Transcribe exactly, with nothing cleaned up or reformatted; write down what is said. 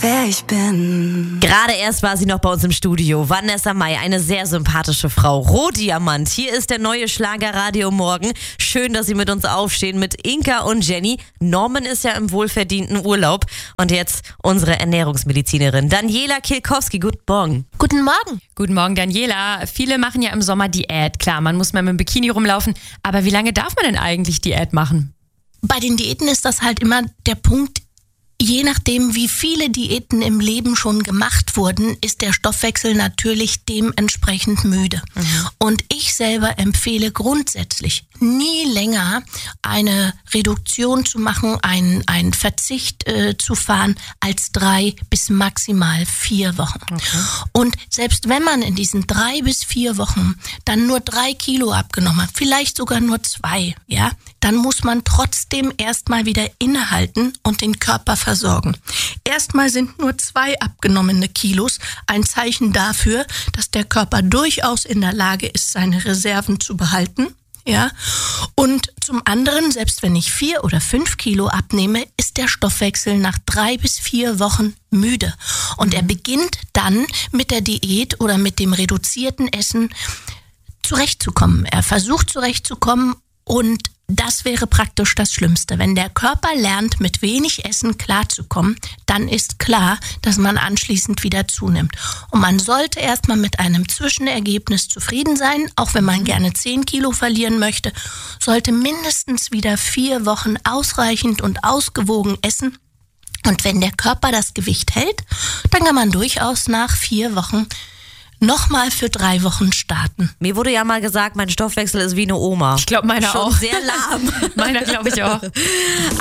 wer ich bin. Gerade erst war sie noch bei uns im Studio. Vanessa Mai, eine sehr sympathische Frau. Rohdiamant, hier ist der neue Schlager Radio Morgen. Schön, dass Sie mit uns aufstehen, mit Inka und Jenny. Norman ist ja im wohlverdienten Urlaub. Und jetzt unsere Ernährungsmedizinerin Daniela Kielkowski. Guten Morgen. Guten Morgen. Guten Morgen, Daniela. Viele machen ja im Sommer Diät. Klar, man muss mal mit dem Bikini rumlaufen. Aber wie lange darf man denn eigentlich Diät machen? Bei den Diäten ist das halt immer der Punkt, je nachdem, wie viele Diäten im Leben schon gemacht wurden, ist der Stoffwechsel natürlich dementsprechend müde. Mhm. Und ich selber empfehle grundsätzlich, nie länger eine Reduktion zu machen, einen, einen Verzicht äh, zu fahren, als drei bis maximal vier Wochen. Okay. Und selbst wenn man in diesen drei bis vier Wochen dann nur drei Kilo abgenommen hat, vielleicht sogar nur zwei, ja, dann muss man trotzdem erstmal wieder innehalten und den Körper versorgen. Erstmal sind nur zwei abgenommene Kilos ein Zeichen dafür, dass der Körper durchaus in der Lage ist, seine Reserven zu behalten. Ja, und zum anderen, selbst wenn ich vier oder fünf Kilo abnehme, ist der Stoffwechsel nach drei bis vier Wochen müde. Und er beginnt dann mit der Diät oder mit dem reduzierten Essen zurechtzukommen. Er versucht zurechtzukommen und das wäre praktisch das Schlimmste. Wenn der Körper lernt, mit wenig Essen klarzukommen, dann ist klar, dass man anschließend wieder zunimmt. Und man sollte erstmal mit einem Zwischenergebnis zufrieden sein, auch wenn man gerne zehn Kilo verlieren möchte, sollte mindestens wieder vier Wochen ausreichend und ausgewogen essen. Und wenn der Körper das Gewicht hält, dann kann man durchaus nach vier Wochen nochmal für drei Wochen starten. Mir wurde ja mal gesagt, mein Stoffwechsel ist wie eine Oma. Ich glaube, meiner Schon auch. Sehr lahm. Meiner glaube ich auch.